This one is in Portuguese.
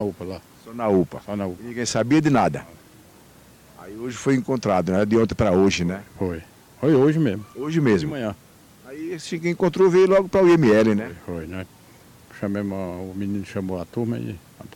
UPA lá, Só na UPA. só na UPA. E ninguém sabia de nada. Aí hoje foi encontrado, né? De ontem para hoje, né? Foi. Foi hoje mesmo. Hoje De mesmo. manhã. Aí esse que encontrou veio logo para o IML, né? Foi, né? Chamemos, o menino chamou a turma e